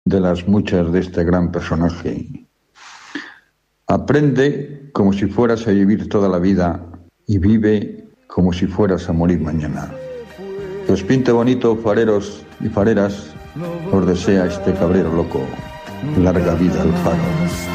de las muchas de este gran personaje. Aprende como si fueras a vivir toda la vida y vive como si fueras a morir mañana. Que os pinte bonito, fareros y fareras, os desea este cabrero loco. Larga vida al faro.